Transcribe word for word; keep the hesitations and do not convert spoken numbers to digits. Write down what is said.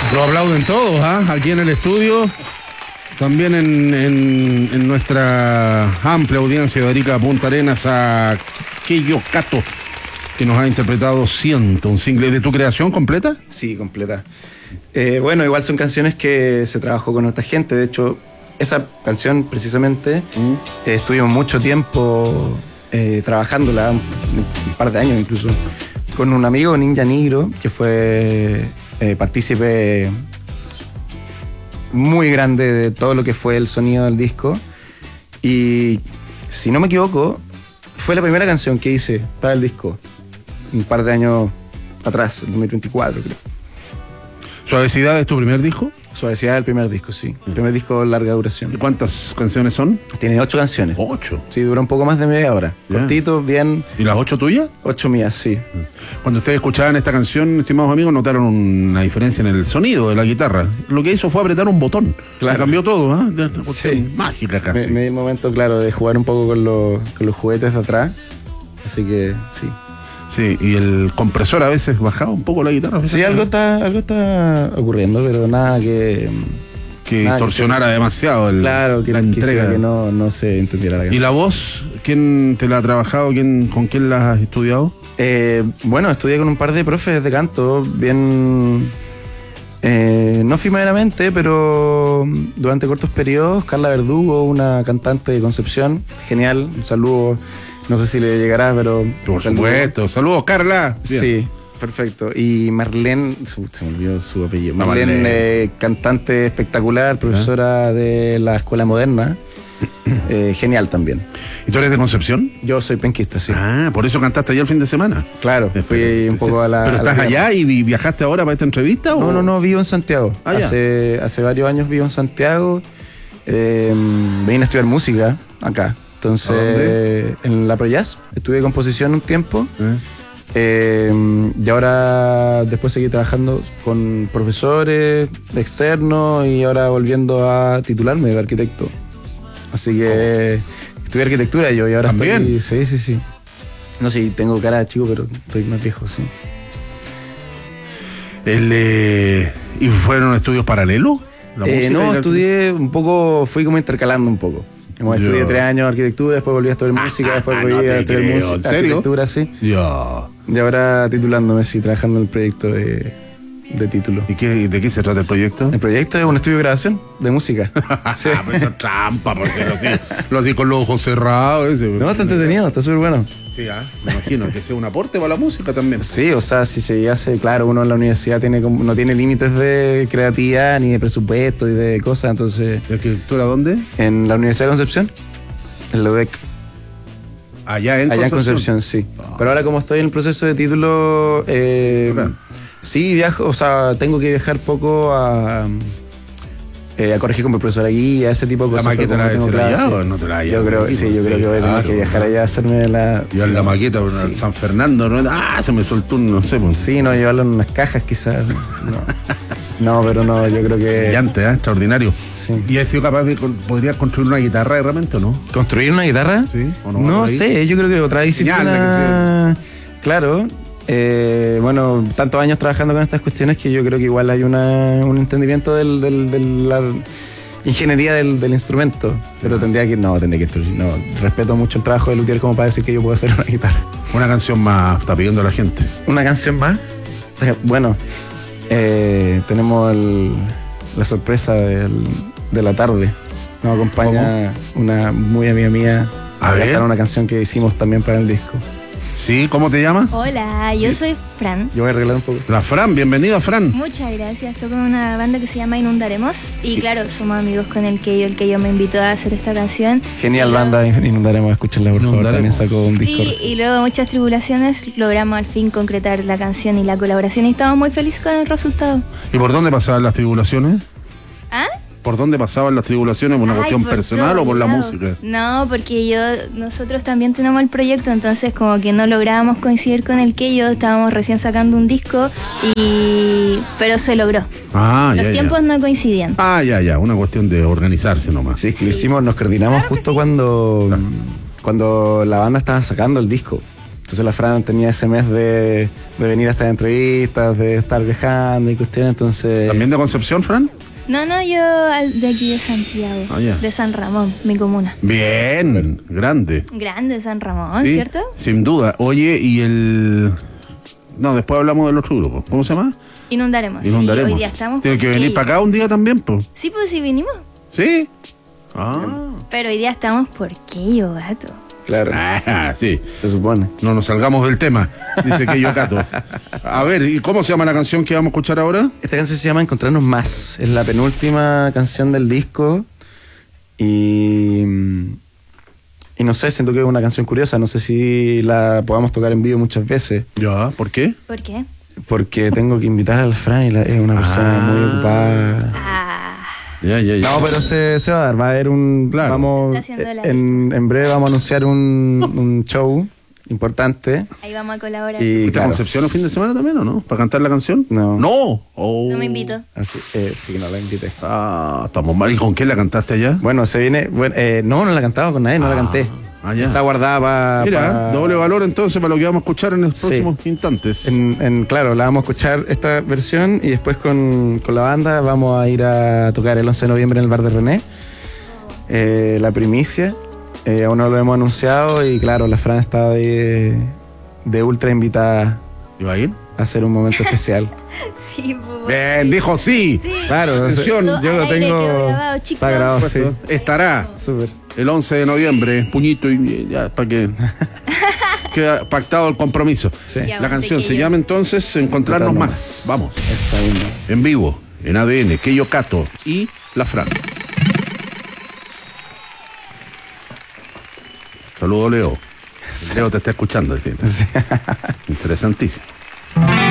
Lo aplauden todos, ¿ah? Aquí en el estudio, también en, en, en nuestra amplia audiencia de Arica Punta Arenas, a Keio Kato, que nos ha interpretado Siento, un single de tu creación completa. Sí, completa. Eh, bueno, igual son canciones que se trabajó con otra gente. De hecho, esa canción precisamente mm. eh, estuvimos mucho tiempo eh, trabajándola, un, un par de años incluso, con un amigo, Ninja Negro, que fue eh, partícipe muy grande de todo lo que fue el sonido del disco. Y si no me equivoco, fue la primera canción que hice para el disco, un par de años atrás, el dos mil veinticuatro creo. ¿Suavecidad es tu primer disco? Suavecidad es el primer disco, sí. El primer disco larga duración. ¿Y cuántas canciones son? Tiene ocho canciones. ¿Ocho? Sí, dura un poco más de media hora. Yeah. Cortito, bien. ¿Y las ocho tuyas? Ocho mías, sí. Cuando ustedes escuchaban esta canción, estimados amigos, notaron una diferencia en el sonido de la guitarra. Lo que hizo fue apretar un botón. Claro. Cambió todo, ¿ah? ¿eh? Sí. Mágica casi. Me, me di el momento, claro, de jugar un poco con, lo, con los juguetes de atrás. Así que, sí. Sí, y el compresor a veces bajaba un poco la guitarra. Sí, algo está, algo está ocurriendo, pero nada que... Que nada distorsionara que se... demasiado el, claro, que, la entrega. Que, que no, no se entendiera la canción. ¿Y la voz? ¿Quién te la ha trabajado? ¿Quién, ¿Con quién la has estudiado? Eh, bueno, estudié con un par de profes de canto, bien... Eh, no efímeramente, pero durante cortos periodos. Carla Verdugo, una cantante de Concepción, genial, un saludo... No sé si le llegará, pero... Por saludo. Supuesto. Saludos, Carla. Bien. Sí, perfecto. Y Marlene, se me olvidó su apellido. No, Marlene, Marlene. Eh, cantante espectacular, profesora ¿Eh? de la Escuela Moderna. Eh, genial también. ¿Y tú eres de Concepción? Yo soy penquista, sí. Ah, por eso cantaste allá el fin de semana. Claro, fui un poco a la... ¿Pero estás la allá y viajaste ahora para esta entrevista? No, o? no, no, vivo en Santiago. Ah, hace, hace varios años vivo en Santiago. Eh, vine a estudiar música acá. Entonces, en la ProJazz estudié composición un tiempo. ¿Eh? Eh, y ahora después seguí trabajando con profesores externos y ahora volviendo a titularme de arquitecto. Así que oh. estudié arquitectura yo y ahora ¿También? estoy... Sí, sí, sí. No sé, sí, tengo cara de chico, pero estoy más viejo, sí. El, eh, ¿Y fueron estudios paralelos? Eh, no, estudié un poco, fui como intercalando un poco. Como Yo. estudié tres años de arquitectura, después volví a estudiar música, después volví no a estudiar música, ¿En serio? arquitectura, sí. Yo. Y ahora titulándome, sí, trabajando en el proyecto de, de título. ¿Y qué, de qué se trata el proyecto? El proyecto es un estudio de grabación de música. Sí. Ah, pero eso es trampa, porque lo así, lo así con los ojos cerrados. Ese, no, está entretenido, está súper bueno. Sí, ah, me imagino que sea un aporte para la música también. Sí, o sea, si se hace, claro, uno en la universidad tiene como, no tiene límites de creatividad ni de presupuesto y de cosas, entonces... ¿De arquitectura dónde? En la Universidad de Concepción, en la U D E C. Allá en Allá Concepción. en Concepción, sí. Oh. Pero ahora como estoy en el proceso de título, eh, okay. sí viajo, o sea, tengo que viajar poco a... Eh, a corregir con mi profesora guía, ese tipo de cosas. ¿La maqueta la de allá o no te la Yo creo, sí, yo sí, creo que voy a tener claro. que viajar allá a hacerme la... Llevar la maqueta por sí. San Fernando, ¿no? Ah, se me soltó un, no sé. Pues. Sí, no, llevarlo en unas cajas quizás. No, no pero no, yo creo que... Brillante, ¿eh? Extraordinario. Sí. ¿Y has sido capaz de, podrías construir una guitarra de repente o no? ¿Construir una guitarra? Sí, ¿o no? No sé, yo creo que otra disciplina... Claro. Eh, bueno, tantos años trabajando con estas cuestiones que yo creo que igual hay una, un entendimiento del, del, de la ingeniería del, del instrumento, pero tendría que, no, tendría que estudiar, no, respeto mucho el trabajo de luthier como para decir que yo puedo hacer una guitarra. Una canción más está pidiendo a la gente. ¿Una canción más? Bueno, eh, tenemos el, la sorpresa del, de la tarde, nos acompaña ¿Cómo? Una muy amiga mía a, a cantar una canción que hicimos también para el disco. Sí, ¿cómo te llamas? Hola, yo soy Fran. Yo voy a arreglar un poco. La Fran, bienvenida Fran. Muchas gracias, toco en una banda que se llama Inundaremos. Y claro, somos amigos con el que yo, el que yo me invitó a hacer esta canción. Genial luego, banda, Inundaremos, escúchenla por favor, también sacó un disco. Sí, y luego muchas tribulaciones logramos al fin concretar la canción y la colaboración y estamos muy felices con el resultado. ¿Y por dónde pasaban las tribulaciones? ¿Ah? ¿Por dónde pasaban las tribulaciones? ¿Por una Ay, cuestión por personal o por lado. la música? No, porque yo, nosotros también tenemos el proyecto, entonces como que no lográbamos coincidir con el que yo, estábamos recién sacando un disco, y pero se logró. Ah, Los ya, tiempos ya. no coincidían. Ah, ya, ya, una cuestión de organizarse nomás. Sí, sí. Lo hicimos, nos coordinamos justo cuando, cuando la banda estaba sacando el disco. Entonces la Fran tenía ese mes de, de venir a estas entrevistas, de estar viajando y cuestiones, entonces... ¿También de Concepción, Fran? No, no, yo de aquí de Santiago, ah, yeah. de San Ramón, mi comuna. Bien, grande. Grande San Ramón, ¿Sí? ¿Cierto? Sin duda. Oye, y el... No, después hablamos del otro grupo. ¿Cómo se llama? Inundaremos. Inundaremos. Sí, hoy día estamos. Tiene que venir para acá un día también, pues. Sí, pues sí vinimos. ¿Sí? Ah. Pero hoy día estamos por Keio Gato. Claro. Ah, sí. Se supone. No nos salgamos del tema, dice Keio Gato. A ver, ¿y cómo se llama la canción que vamos a escuchar ahora? Esta canción se llama Encontrarnos Más. Es la penúltima canción del disco. Y... Y no sé, siento que es una canción curiosa. No sé si la podamos tocar en vivo muchas veces. Ya, ¿por qué? ¿Por qué? Porque tengo que invitar a la Fran y la, es una persona ah. muy ocupada. Ah. Ya, ya, ya. No, pero se, se va a dar. Va a haber un... Claro. Vamos, en, en breve vamos a anunciar un, un show importante. Ahí vamos a colaborar. Y ¿Fuiste a claro, Concepción el fin de semana también o no? ¿Para cantar la canción? No. ¡No! Oh. No me invito. así, eh, sí, no la invité. Ah, estamos mal. ¿Y con quién la cantaste allá? Bueno, se viene... Bueno, eh, no, no la cantaba con nadie, no Ah. la canté. Ah, ya. Está guardada para... Mira, doble valor entonces para lo que vamos a escuchar en los Sí. próximos instantes. En, en, claro, la vamos a escuchar esta versión y después con, con la banda vamos a ir a tocar el once de noviembre en el bar de René. Eh, la primicia. Eh, aún no lo hemos anunciado y claro, la Fran está de, de ultra invitada ¿Iba a ir? a hacer un momento especial. Sí, pues. Bien, dijo sí. Sí. Claro, Atención, Todo yo al lo aire tengo... quedó grabado, chicos. Está grabado, sí. Estará Súper. el once de noviembre, puñito y ya, para que queda pactado el compromiso. Sí. Ya. La canción se Keio. llama entonces Encontrarnos Encontrarnos Más. Vamos, Esa misma. en vivo, en A D N, Keio Gato y La Fran. Saludos, Leo. Leo te está escuchando. Interesantísimo.